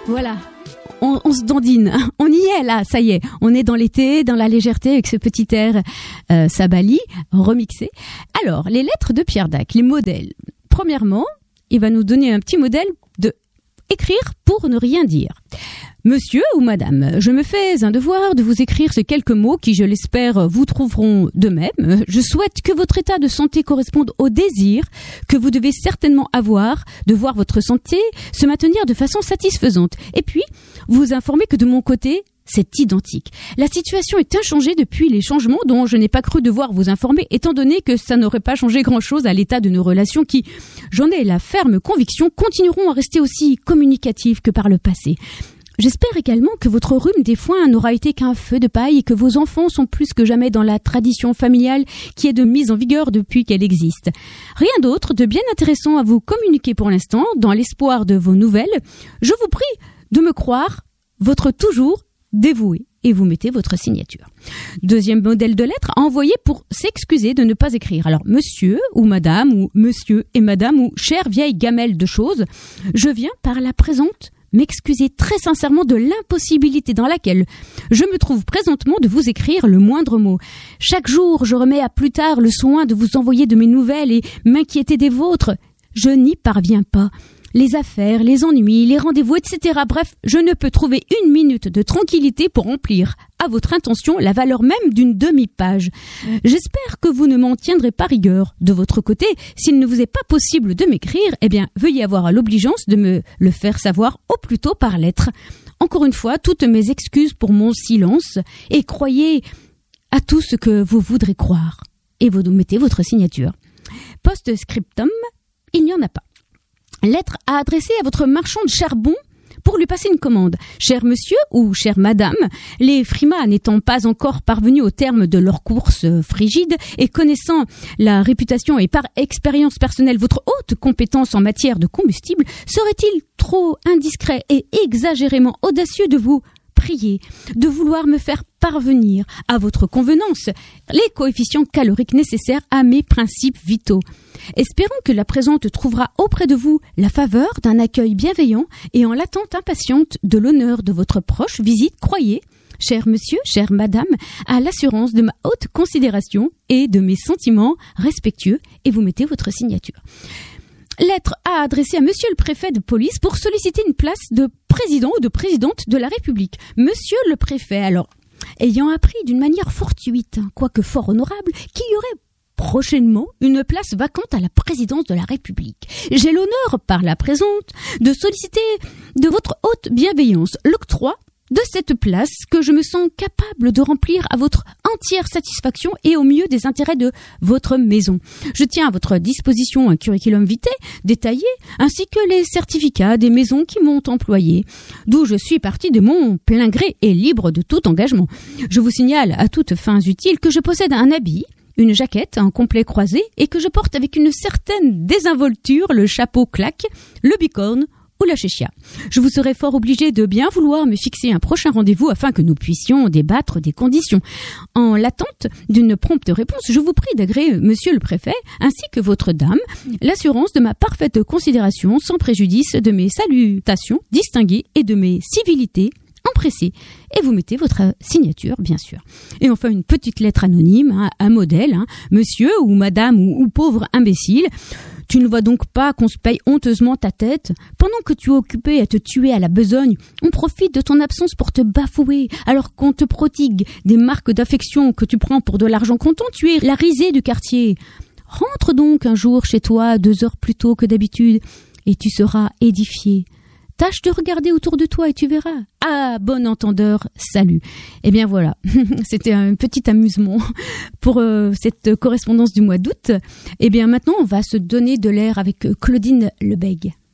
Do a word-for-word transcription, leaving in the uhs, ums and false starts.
Voilà. On, on se dandine, on y est là, ça y est, on est dans l'été, dans la légèreté avec ce petit air euh, Sabali remixé. Alors, les lettres de Pierre Dac, les modèles. Premièrement, il va nous donner un petit modèle de écrire pour ne rien dire. Monsieur ou madame, je me fais un devoir de vous écrire ces quelques mots qui, je l'espère, vous trouveront de même. Je souhaite que votre état de santé corresponde au désir que vous devez certainement avoir de voir votre santé se maintenir de façon satisfaisante. Et puis, vous informer que de mon côté, c'est identique. La situation est inchangée depuis les changements dont je n'ai pas cru devoir vous informer, étant donné que ça n'aurait pas changé grand-chose à l'état de nos relations qui, j'en ai la ferme conviction, continueront à rester aussi communicatives que par le passé. J'espère également que votre rhume des foins n'aura été qu'un feu de paille et que vos enfants sont plus que jamais dans la tradition familiale qui est de mise en vigueur depuis qu'elle existe. Rien d'autre de bien intéressant à vous communiquer pour l'instant, dans l'espoir de vos nouvelles. Je vous prie de me croire, votre toujours dévoué, et vous mettez votre signature. Deuxième modèle de lettre à envoyer pour s'excuser de ne pas écrire. Alors, monsieur ou madame, ou monsieur et madame, ou chère vieille gamelle de choses, je viens par la présente m'excuser très sincèrement de l'impossibilité dans laquelle je me trouve présentement de vous écrire le moindre mot. Chaque jour, je remets à plus tard le soin de vous envoyer de mes nouvelles et m'inquiéter des vôtres. Je n'y parviens pas. Les affaires, les ennuis, les rendez-vous, et cetera. Bref, je ne peux trouver une minute de tranquillité pour remplir à votre intention la valeur même d'une demi-page. J'espère que vous ne m'en tiendrez pas rigueur. De votre côté, s'il ne vous est pas possible de m'écrire, eh bien, veuillez avoir l'obligeance de me le faire savoir au plus tôt par lettre. Encore une fois, toutes mes excuses pour mon silence et croyez à tout ce que vous voudrez croire. Et vous mettez votre signature. Post-scriptum, il n'y en a pas. Lettre à adresser à votre marchand de charbon pour lui passer une commande. Cher monsieur ou chère madame, les frimas n'étant pas encore parvenus au terme de leur course frigide et connaissant la réputation et par expérience personnelle votre haute compétence en matière de combustible, serait-il trop indiscret et exagérément audacieux de vous prier de vouloir me faire parvenir à votre convenance les coefficients caloriques nécessaires à mes principes vitaux. Espérons que la présente trouvera auprès de vous la faveur d'un accueil bienveillant et en l'attente impatiente de l'honneur de votre proche visite, croyez, cher monsieur, chère madame, à l'assurance de ma haute considération et de mes sentiments respectueux, et vous mettez votre signature. Lettre à adresser à monsieur le préfet de police pour solliciter une place de président ou de présidente de la République. Monsieur le préfet, alors, ayant appris d'une manière fortuite, quoique fort honorable, qu'il y aurait prochainement une place vacante à la présidence de la République, j'ai l'honneur, par la présente, de solliciter de votre haute bienveillance l'octroi de cette place que je me sens capable de remplir à votre entière satisfaction et au mieux des intérêts de votre maison. Je tiens à votre disposition un curriculum vitae détaillé ainsi que les certificats des maisons qui m'ont employé, d'où je suis parti de mon plein gré et libre de tout engagement. Je vous signale à toutes fins utiles que je possède un habit, une jaquette, un complet croisé et que je porte avec une certaine désinvolture le chapeau claque, le bicorne ou la chéchia. Je vous serai fort obligé de bien vouloir me fixer un prochain rendez-vous afin que nous puissions débattre des conditions. En l'attente d'une prompte réponse, je vous prie d'agréer monsieur le préfet ainsi que votre dame l'assurance de ma parfaite considération sans préjudice de mes salutations distinguées et de mes civilités empressées. Et vous mettez votre signature, bien sûr. Et enfin, une petite lettre anonyme, hein, un modèle, hein, monsieur ou madame ou, ou pauvre imbécile. Tu ne vois donc pas qu'on se paye honteusement ta tête? Pendant que tu es occupé à te tuer à la besogne, on profite de ton absence pour te bafouer, alors qu'on te prodigue des marques d'affection que tu prends pour de l'argent comptant. Tu es la risée du quartier. Rentre donc un jour chez toi deux heures plus tôt que d'habitude, et tu seras édifié. Tâche de regarder autour de toi et tu verras. Ah, bon entendeur, salut. Eh bien voilà, c'était un petit amusement pour euh, cette correspondance du mois d'août. Eh bien maintenant, on va se donner de l'air avec Claudine Lebègue.